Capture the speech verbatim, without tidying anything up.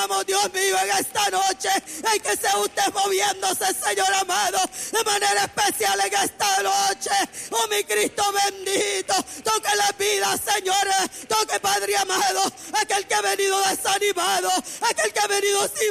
clamamos, Dios mío, en esta noche, en que sea usted moviéndose, Señor amado, de manera especial en esta noche. Oh, mi Cristo bendito, toque la vida, Señor, toque, Padre amado, aquel que ha venido desanimado, aquel que ha venido sin